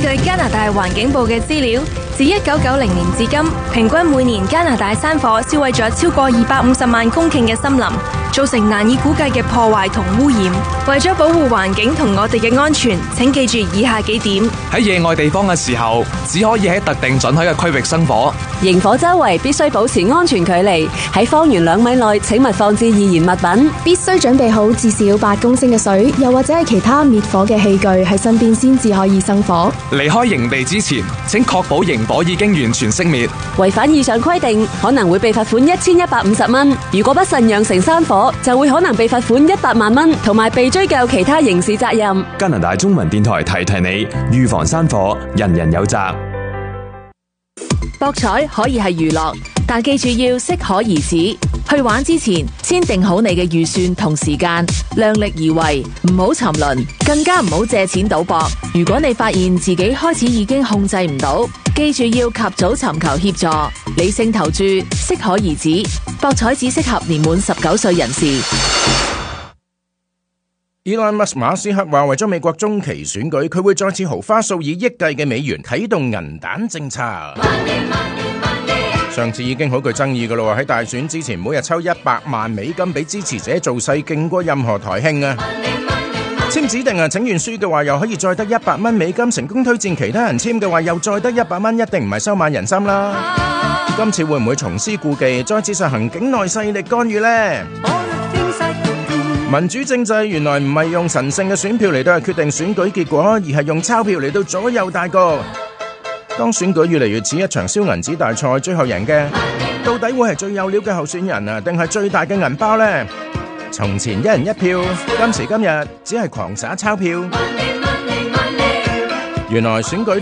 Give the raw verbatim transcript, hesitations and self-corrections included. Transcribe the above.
據加拿大環境部嘅資料，自一九九零年至今，平均每年加拿大山火燒毀咗超過二百五十萬公頃嘅森林，造成難以估計嘅破壞同污染。為咗保護環境同我哋嘅安全，請記住以下幾點： 喺野外地方嘅時候，只可以喺特定准許嘅區域生火。 營火周圍必須保持安全距離，喺方圓兩米內請勿放置易燃物品， 必須準備好至少八公升嘅水，又或者係其他滅火嘅器具喺身邊先至可以生火。 離開營地之前，請確保營火已經完全熄滅。 違反以上規定，可能會被罰款一千一百五十蚊。如果不慎釀成山火，就會可能被罰款一百萬蚊，同埋被追究其他刑事責任。 加拿大中文電台提提你，預防山火，人人有責。 博彩可以係娛樂，但記住要適可而止。去玩之前，先定好你嘅預算同時間，量力而為，唔好沉淪，更加唔好借錢賭博。如果你發現自己開始已經控制唔到，記住要及早尋求協助，理性投注，適可而止。博彩只適合年滿十九歲人士。 Elon Musk 馬斯克話，為咗美國中期選舉，佢會再次豪花數以億計嘅美元啟動銀彈政策。上次已經好具爭議㗎喇，喺大選之前每日抽一百萬美金俾支持者做勢，勁過任何台慶啊！簽指定啊請願書嘅話，又可以再得一百蚊美金，成功推薦其他人簽嘅話，又再得一百蚊，一定唔係收買人心啦！今次會唔會重施故技，再次實行境內勢力干預呢？民主政制原來唔係用神聖嘅選票嚟到決定選舉結果，而係用鈔票嚟到左右大局。當選舉越嚟越似一場燒銀紙大賽，最後贏嘅到底會係最有料嘅候選人啊，定係最大嘅銀包呢？從前一人一票，今時今日只係狂撒鈔票。原來選舉